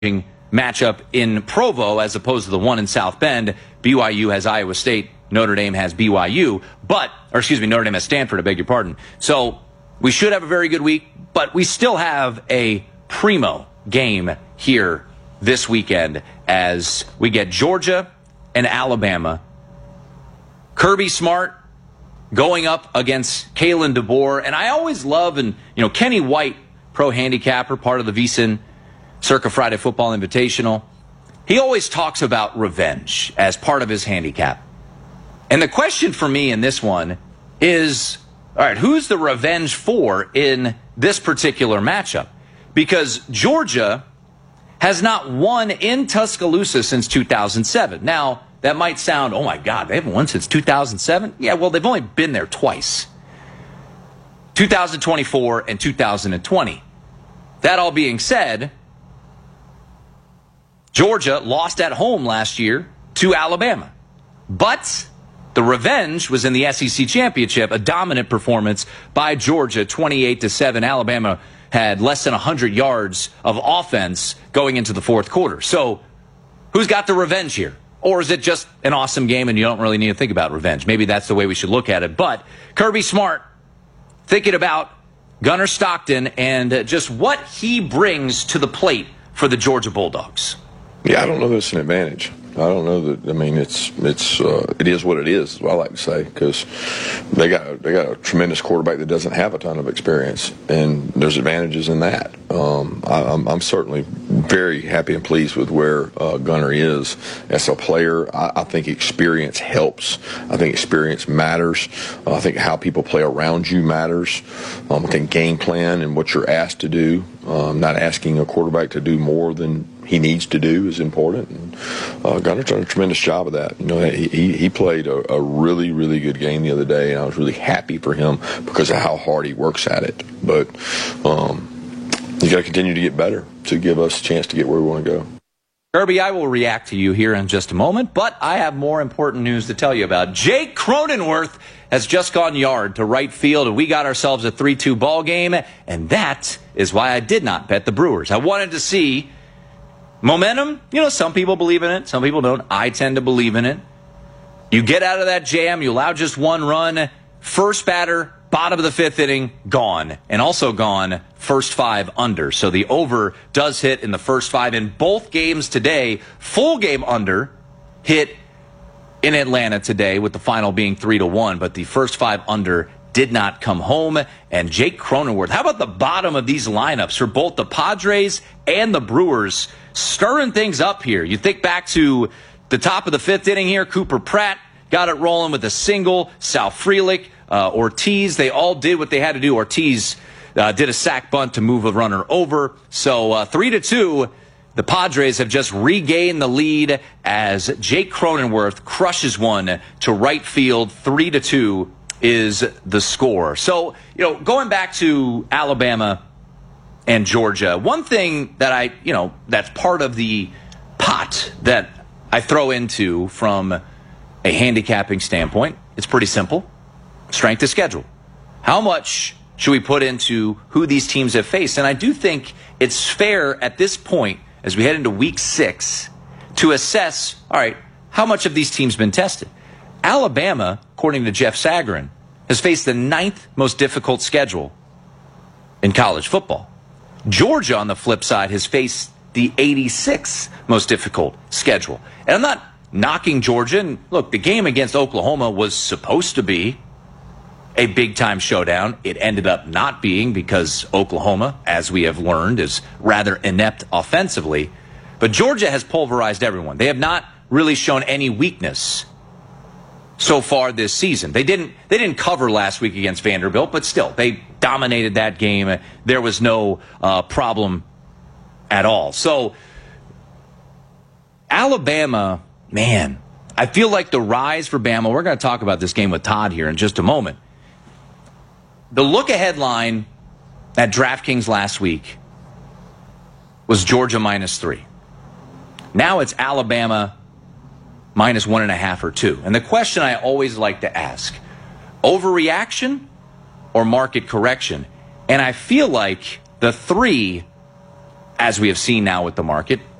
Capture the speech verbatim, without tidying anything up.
matchup in Provo as opposed to the one in South Bend. B Y U has Iowa State. Notre Dame has B Y U. But, or excuse me, Notre Dame has Stanford, I beg your pardon. So we should have a very good week, but we still have a primo game here this weekend as we get Georgia and Alabama. Kirby Smart going up against Kalen DeBoer. And I always love, and you know, Kenny White, pro handicapper, part of the VSiN Circa Friday Football Invitational. He always talks about revenge as part of his handicap. And the question for me in this one is, all right, who's the revenge for in this particular matchup? Because Georgia has not won in Tuscaloosa since two thousand seven. Now, that might sound, oh my God, they haven't won since two thousand seven? Yeah, well, they've only been there twice. two thousand twenty-four and two thousand twenty. That all being said, Georgia lost at home last year to Alabama. But the revenge was in the S E C Championship, a dominant performance by Georgia, twenty-eight to seven. Alabama had less than one hundred yards of offense going into the fourth quarter. So who's got the revenge here? Or is it just an awesome game and you don't really need to think about revenge? Maybe that's the way we should look at it. But Kirby Smart thinking about Gunnar Stockton and just what he brings to the plate for the Georgia Bulldogs. Yeah, I don't know that it's an advantage. I don't know that. I mean, it's it's uh, it is what it is. Is what I like to say, because they got they got a tremendous quarterback that doesn't have a ton of experience, and there's advantages in that. Um, I, I'm, I'm certainly very happy and pleased with where uh, Gunnar is as a player. I, I think experience helps. I think experience matters. Uh, I think how people play around you matters. Um, I think game plan and what you're asked to do. Um, not asking a quarterback to do more than he needs to do is important. And uh, Gunnar done a tremendous job of that. You know, he he played a, a really really good game the other day, and I was really happy for him because of how hard he works at it. But um, you got to continue to get better to give us a chance to get where we want to go. Kirby, I will react to you here in just a moment, but I have more important news to tell you about. Jake Cronenworth has just gone yard to right field, and we got ourselves a three two ball game, and that is why I did not bet the Brewers. I wanted to see momentum. You know, some people believe in it, some people don't. I tend to believe in it. You get out of that jam, you allow just one run, first batter, bottom of the fifth inning, gone. And also gone, first five under. So the over does hit in the first five. In both games today, full game under hit in Atlanta today, with the final being three to one. But the first five under did not come home. And Jake Cronenworth, how about the bottom of these lineups for both the Padres and the Brewers, stirring things up here? You think back to the top of the fifth inning here, Cooper Pratt got it rolling with a single. Sal Frelick, uh, Ortiz, they all did what they had to do. Ortiz uh, did a sac bunt to move a runner over. So uh, three to two, the Padres have just regained the lead as Jake Cronenworth crushes one to right field. Three to two is the score. So, you know, going back to Alabama and Georgia, one thing that I, you know, that's part of the pot that I throw into from a handicapping standpoint, it's pretty simple. Strength of schedule. How much should we put into who these teams have faced? And I do think it's fair at this point, as we head into week six, to assess, all right, how much have these teams been tested? Alabama, according to Jeff Sagarin, has faced the ninth most difficult schedule in college football. Georgia, on the flip side, has faced the eighty-sixth most difficult schedule. And I'm not knocking Georgia. And look, the game against Oklahoma was supposed to be a big-time showdown. It ended up not being because Oklahoma, as we have learned, is rather inept offensively. But Georgia has pulverized everyone. They have not really shown any weakness so far this season. They didn't they didn't cover last week against Vanderbilt, but still, they dominated that game. There was no uh, problem at all. So, Alabama, man, I feel like the rise for Bama, we're going to talk about this game with Todd here in just a moment. The look-ahead line at DraftKings last week was Georgia minus three. Now it's Alabama minus one and a half or two. And the question I always like to ask, overreaction or market correction? And I feel like the three as we have seen now with the market,